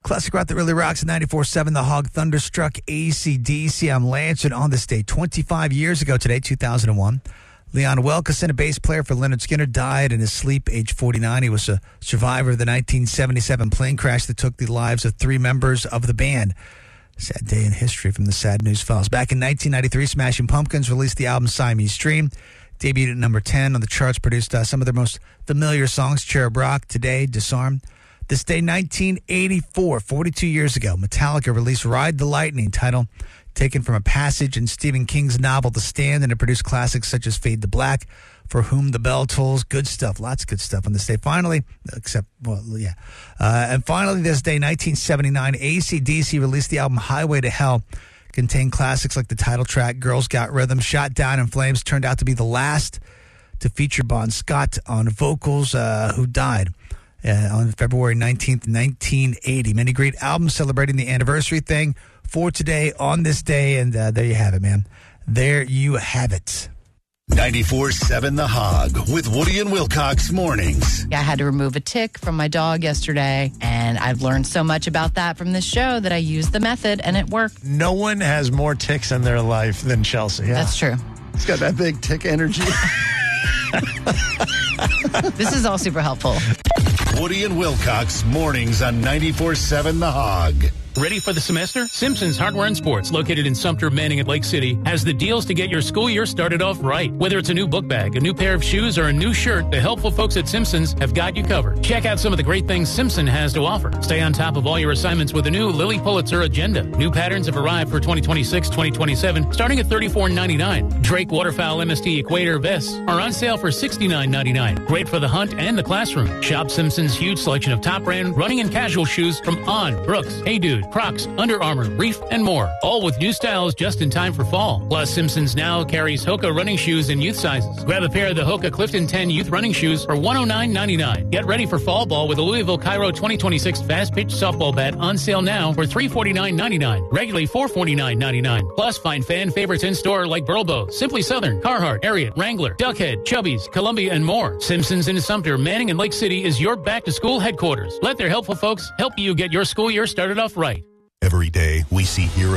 Classic rock that really rocks at 94.7 The Hog, Thunderstruck, AC/DC. I'm Lance, and on this day, 25 years ago today, 2001, Leon Wilkeson, a bass player for Lynyrd Skynyrd, died in his sleep, age 49. He was a survivor of the 1977 plane crash that took the lives of 3 members of the band. Sad day in history from the Sad News Files. Back in 1993, Smashing Pumpkins released the album Siamese Dream. Debuted at number 10 on the charts, produced some of their most familiar songs, Cherub Rock, Today, Disarm. This day, 1984, 42 years ago, Metallica released Ride the Lightning, title taken from a passage in Stephen King's novel The Stand, and it produced classics such as Fade to Black, For Whom the Bell Tolls. Good stuff, lots of good stuff on this day. Finally, and finally this day, 1979, AC/DC released the album Highway to Hell. Contained classics like the title track, Girls Got Rhythm. Shot Down in Flames turned out to be the last to feature Bon Scott on vocals, who died on February 19th, 1980. Many great albums celebrating the anniversary thing for today on this day, and there you have it, man. There you have it. 94.7 The Hog with Woody and Wilcox mornings. I had to remove a tick from my dog yesterday, and I've learned so much about that from this show that I used the method, and it worked. No one has more ticks in their life than Chelsea. Yeah. That's true. He's got that big tick energy. This is all super helpful. Woody and Wilcox mornings on 94.7 The Hog. Ready for the semester? Simpson's Hardware and Sports, located in Sumter, Manning at Lake City, has the deals to get your school year started off right. Whether it's a new book bag, a new pair of shoes, or a new shirt, the helpful folks at Simpson's have got you covered. Check out some of the great things Simpson has to offer. Stay on top of all your assignments with a new Lily Pulitzer agenda. New patterns have arrived for 2026-2027, starting at $34.99. Drake Waterfowl MST Equator vests are on sale for $69.99. Great for the hunt and the classroom. Shop Simpson's huge selection of top brand running and casual shoes from On, Brooks, Hey Dude, Crocs, Under Armour, Reef, and more. All with new styles just in time for fall. Plus, Simpsons now carries Hoka running shoes in youth sizes. Grab a pair of the Hoka Clifton 10 youth running shoes for $109.99. Get ready for fall ball with a Louisville Cairo 2026 fast pitch softball bat on sale now for $349.99. Regularly $449.99. Plus, find fan favorites in store like Burlbo, Simply Southern, Carhartt, Ariat, Wrangler, Duckhead, Chubbies, Columbia, and more. Simpsons in Sumter, Manning, and Lake City is your back-to-school headquarters. Let their helpful folks help you get your school year started off right. Every day we see heroes